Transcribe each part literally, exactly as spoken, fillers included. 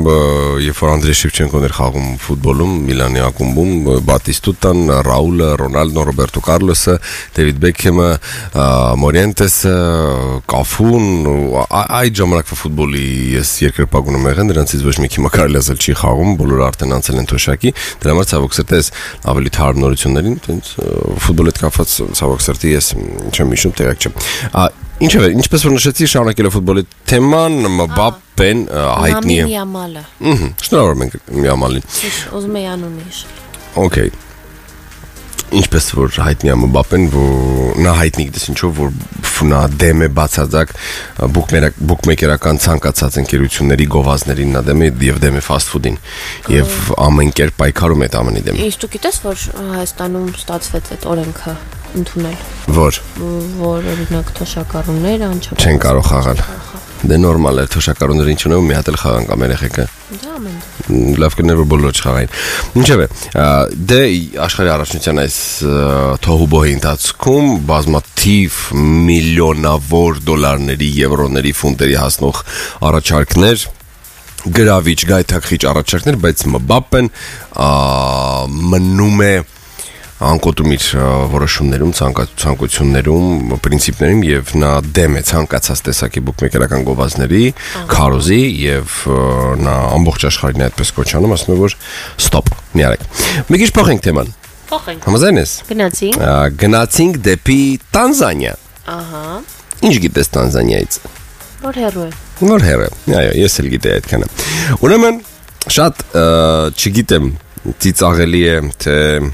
երբ որ Անդրեյ Շևչենկոն էր խաղում ֆուտբոլում Միլանի ակումբում, Բատիստուտան, Ռաուլը, Ռոնալդոն, Ռոբերտո Կարլոսը, Դեվիդ Բեքհեմը, Մորիենտեսը, Կաֆուն, այդ ժամանակվա ֆուտբոլի ես երկրպագունում եղել, նրանցից ոչ մի քիմա կարելի ասել չի խաղում, բոլորը արդեն անցել են թոշակի, դրա համար ցավոք սրտի ես ավելի թարմ նորություններին, տենց ֆուտբոլի հետ կապված ցավոք սրտի ես չեմ հիշում, տեղյակ չեմ։ Ինչևէ, ինչպես որ նշեցի, շարունակելով ֆուտբոլի թեման, Մբապեն հայտնի է։ Յամալը։ Ահա, շնորհավորում ենք Յամալին։ Ուզում եի անունը հիշել։ Okay։ Ինչպես որ հայտնի է Մբապեն, որ նա հայտնի գիտես ինչով որ նա դեմ է բացարձակ բուկմեյքերական ցանկացած ընկերությունների գովազներին նա դեմ է եւ դեմ է ֆաստ ֆուդին եւ ամեն կերպ պայքարում է այդ ամենի դեմ։ Իսկ դու գիտես որ Հայաստանում ստացվեց այդ օրենքը ընդունել։ Որ որ օրինակ թոշակառուները անչափ չեն կարող խաղալ։ Դե նորմալ է թոշակառուները ինչ ունեն մի հատ էլ խաղան կամ երեխեքը։ Դա ամեն։ Լավ կներ որ բոլորը չխաղային։ Ինչևէ, դե աշխարհի առաջնության այս թոհուբոհի ընթացքում բազմաթիվ միլիոնավոր դոլարների, եվրոների, ֆունտերի հասնող առաջարկներ գրավիչ, գայթակղիչ առաջարկներ, բայց Մբապեն մնում է անկոտրում իր որոշումներում, ցանկություններում, պրինցիպներում եւ նա դեմ է ցանկացած տեսակի բուկմեյքերական գովազների, քարոզի եւ նա ամբողջ աշխարհին այդպես կոչանում, ասում է որ ստոպ, մի արեք։ Մի քիչ փոխենք թեման։ Փոխենք։ Համաձայն ես։ Գնացինք։ Գնացինք դեպի Տանզանիա։ Ահա։ Ինչ գիտես Տանզանիայից։ Որ հեռու է։ Որ հեռու է։ Այո, ես էլ գիտեի այդքանը։ Ուրեմն շատ չգիտեմ, ծիծաղելի է թե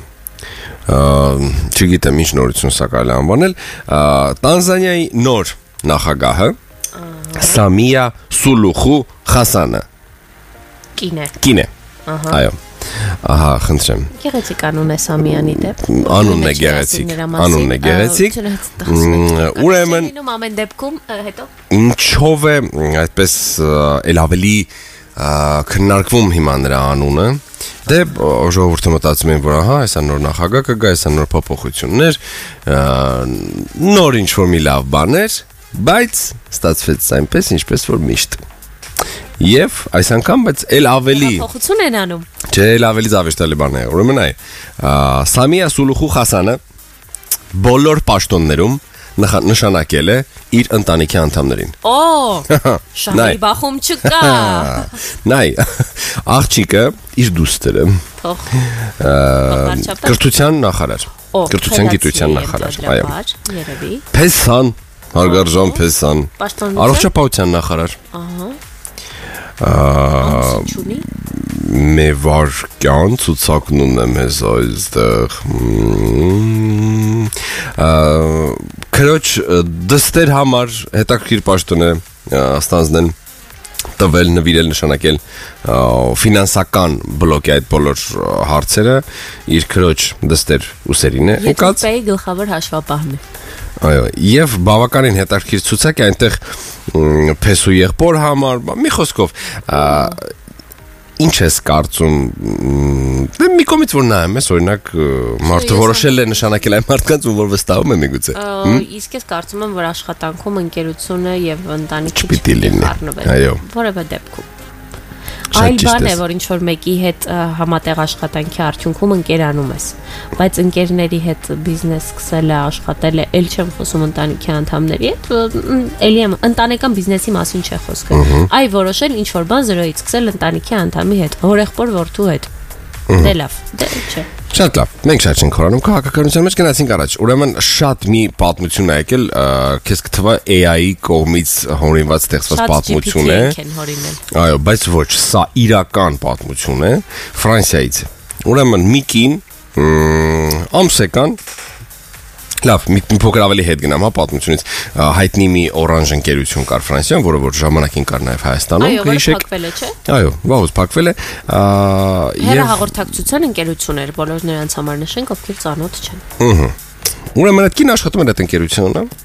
չգիտեմ ինչ նորություն սա կարելի է անվանել Տանզանիայի նոր նախագահը Սամիա Սուլուխու Խասանը կին է կին է այո ահա խնդրեմ գեղեցիկ անուն է Սամիանի դեպ անունն է գեղեցիկ անունն է գեղեցիկ ուրեմն ամեն դեպքում հետո ինչով է այդպես էլ ավելի քննարկվում հիմա նրա անունը դե ժողովուրդը մտածում են որ ահա այսա նոր նախագահ կգա, այսա նոր փոփոխություններ, նոր ինչ-որ մի լավ բաներ, բայց ստացվեց այնպես, ինչպես որ միշտ։ Եվ այս անգամ բայց էլ ավելի փոփոխություն են անում։ Չէ, էլ ավելի զավեշտալի բան է։ Ուրեմն այ Սամիա Սուլուխու Խասանը բոլոր պաշտոններում նշանակել է իր ընտանիքի անդամներին։ Օ, շահի բախում չկա։ Նայ, աղջիկը իր դուստերը։ Թող։ Կրթության նախարար։ Կրթության գիտության նախարար, այո։ Երևի։ Փեսան, հարգարժան Փեսան։ Առողջապահության նախարար։ Ահա։ Ահա։ Մևարկյան ցուցակն եմ ես այստեղ քրոջ դստեր համար հետաքրքիր պաշտոն է ստանձնել տվել նվիրել նշանակել ֆինանսական բլոկի այդ բոլոր հարցերը իր քրոջ դստեր ուսերին է եկած Եթովպիայի գլխավոր հաշվապահն է այո եւ բավականին հետաքրքիր ցուցակ է այնտեղ Փեսու եղբոր համար մի խոսքով Ինչ ես կարծում դե մի կողմից որ նայեմ ես օրինակ մարդը որոշել է նշանակել այն մարդկանց ում որ վստահում է միգուցե իսկ ես կարծում եմ որ աշխատանքում ընկերությունը եւ ընտանիքի չպիտի լինի այո որևէ դեպքում Այլ բան է որ ինչ որ մեկի հետ համատեղ աշխատանքի արդյունքում ընկերանում ես բայց ընկերների հետ բիզնես սկսելը աշխատելը ել չեմ խոսում ընտանիքի անդամների հետ էլի եմ ընտանեկան բիզնեսի մասին չէ խոսքը այ որոշել ինչ որ բան զրոյից սկսել ընտանիքի անդամի հետ հորեղբոր որդու հետ դե լավ դե չէ Շատ լավ, մենք շատ չենք խորանում քաղաքականության մեջ գնացինք առաջ ուրեմն շատ մի պատմություն է եկել քեզ կթվա A I-ի կողմից հորինված ստեղծված պատմություն է այո, բայց ոչ, սա իրական պատմություն է Ֆրանսիայից է ուրեմն մի կին ամսեկան Լավ, մի փոքր ավելի հետ գնամ հա պատմությունից հայտնի մի օրանժ ընկերություն կար Ֆրանսիայում, որը որ ժամանակին կար նաև Հայաստանում, կհիշեք։ Այո, փակվել է, չէ։ Այո, վաղուց փակվել է։ Հեռահաղորդակցության ընկերություն էր, բոլոր նրանց համար նշենք, ովքեր ծանոթ չեն։ Ահա։ Ուրեմն այդ կին աշխատում էր այդ ընկերությունը,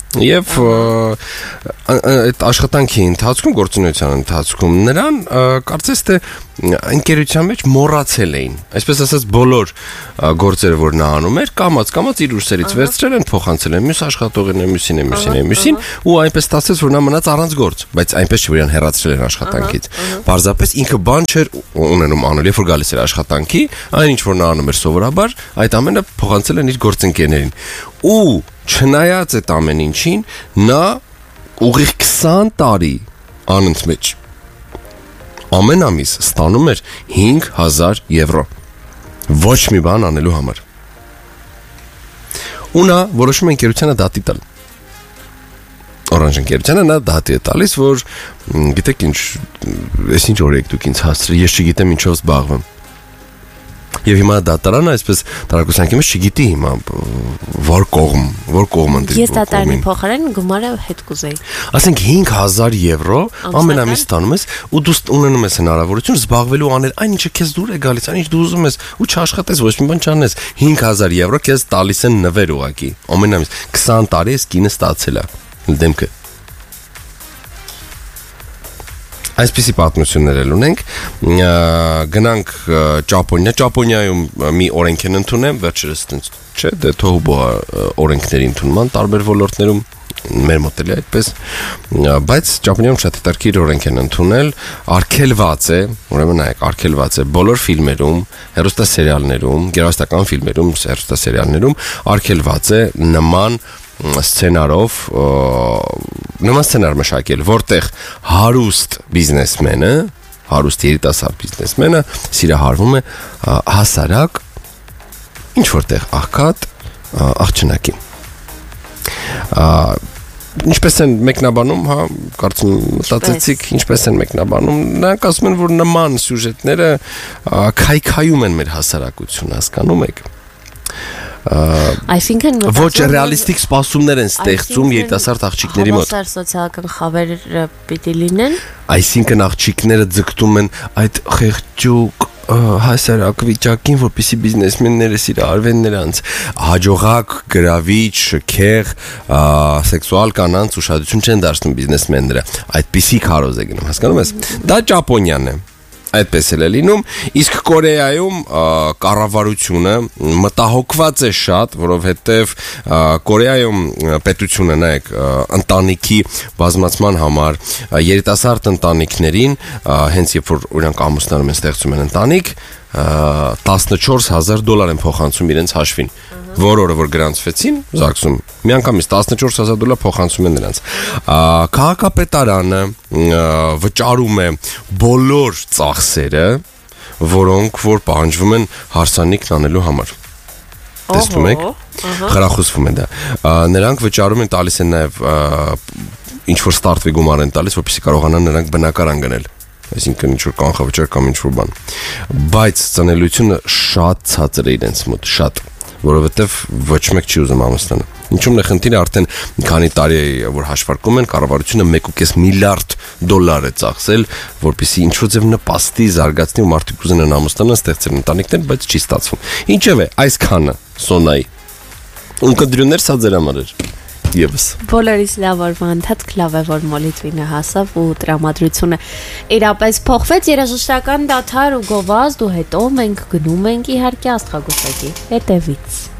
Եվ այդ աշխատանքի ընթացքում, գործունեության ընթացքում նրան կարծես թե ընկերության մեջ մոռացել էին, այսպես ասած բոլոր գործերը, որ նա անում էր, կամած կամած իր ուսերից վերցրել են, փոխանցել են մյուս աշխատողին, մյուսին, մյուսին, մյուսին, ու այնպես ստացվեց, որ նա մնաց առանց գործ, բայց այնպես չէ, որ իրան հեռացրել են աշխատանքից։ Պարզապես ինքը բան չէր ունենում անել, երբ որ գալիս էր աշխատանքի, այն ինչ որ նա անում էր սովորաբար, այդ ամենը փոխանցել են իր գործընկերներին։ Ու չնայած այդ ամեն ինչին, նա ուղիղ քսան տարի անընդմեջ ամեն ամիս ստանում էր հինգ հազար եվրո ոչ մի բան անելու համար։ Ու նա որոշում է ընկերությանը դատի տալ։ Օրանժ ընկերությանը նա դատի է տալիս, որ գիտեք ինչ, ես ինչ օրեք դուք ինձ հասցրել, ես չգիտեմ ինչով զբաղվեմ։ Եվ հիմա դատարանը այսպես տարակուսանքի մեջ չգիտի հիմա որ կողմ, որ կողմ ընտրի։ Ես դատարանի փոխարեն գումարը հետ կուզեի։ Ասենք հինգ հազար եվրո ամեն ամիս ստանում ես ու դու ունենում ես հնարավորություն զբաղվելու անել այն ինչը քեզ դուր է գալիս, այն ինչ դու ուզում ես ու չաշխատես, ոչ մի բան չանես։ հինգ հազար եվրո քեզ տալիս են նվեր ուղակի ամեն ամիս։ քսան տարի ես կինը ստացել է դեմքը։ Այսպիսի պատմություններ էլ ունենք, գնանք Ճապոնիա, Ճապոնիայում մի օրենք են ընդունել, վերջերս չէ, դե թողուբոհ օրենքների ընդունման տարբեր ոլորտներում, մեր մոտ էլ է այդպես, բայց Ճապոնիայում շատ հետաքրքիր օրենք են ընդունել, արգելված է, ուրեմն նայեք, արգելված է բոլոր ֆիլմերում, հեռուստասերիալներում, գեղարվեստական ֆիլմերում, հեռուստասերիալներում արգելված է նման սցենարով նման սցենար մշակել, որտեղ հարուստ բիզնեսմենը, հարուստ երիտասարդ բիզնեսմենը սիրահարվում է հասարակ ինչ որտեղ աղքատ աղջնակի։ Ինչպես են մեկնաբանում, հա, կարծում մտածեցիք, ինչպես են մեկնաբանում, նրանք ասում են, որ նման սյուժետները քայքայում են մեր հասարակությունը, հասկանում եք։ Այսինքն ոչ ռեալիստիկ սպասումներ են ստեղծում երիտասարդ աղջիկների մոտ։ Հավասար սոցիալական խավերը պիտի լինեն։ Այսինքն աղջիկները ձգտում են այդ խեղճուկ հասարակ վիճակին, որպեսզի բիզնեսմենները սիրահարվեն նրանց, հաջողակ, գրավիչ, քեղ, սեքսուալ կանանց ուշադրություն չեն դարձնում բիզնեսմենները։ Այդպիսի քարոզ է գնում, հասկանում ես։ Դա Ճապոնիան է։ Այդպես էլ է լինում, իսկ Կորեայում կառավարությունը մտահոգված է շատ, որովհետև Կորեայում պետությունը, նայեք, ընտանիքի բազմացման համար երիտասարդ ընտանիքներին, հենց երբ որ օրինակ ամուսնանում են, ստեղծում են ընտանիք, տասնչորս հազար դոլար են փոխանցում իրենց հաշվին, որ օրը որ գրանցվեցին ԶԱԳՍ-ում, միանգամից տասնչորս հազար դոլար փոխանցում են նրանց։ Քաղաքապետարանը վճարում է բոլոր ծախսերը, որոնք որ պահանջվում են հարսանիքն անելու համար։ Տեսնում եք, խրախուսվում է դա։ Նրանք վճարում են, տալիս են նաև ինչ որ ստարտվի գումար են տալիս, որպեսզի կարողանան նրանք բնակարան գնել։ Այսինքն ինչ որ կանխավճար կամ ինչ որ բան։ Բայց ծնելիությունը շատ ցածր է իրենց մոտ, շատ, որովհետև ոչ մեկ չի ուզում ամուսնանալ։ Ինչու՞մն է խնդիրը, արդեն քանի տարի է որ հաշվարկում են, կառավարությունը մեկ ու կես միլիարդ դոլար է ծախսել, որպեսզի ինչ-որ ձև նպաստի զարգացնի ու մարդիկ ուզենան ամուսնանալ, ստեղծել ընտանիքներ, բայց չի ստացվում։ Ինչևէ, այսքանը Սոնայի ունկնդրյուններ սա ձեր համար էր։ Եվս բոլորից լավ որ ընթացք լավ է որ մոլիտվինը հասավ ու տրամադրությունը իրապես փոխվեց երաժշտական դադար ու գովազդ ու հետո մենք գնում ենք իհարկե աստղագուշակի հետևից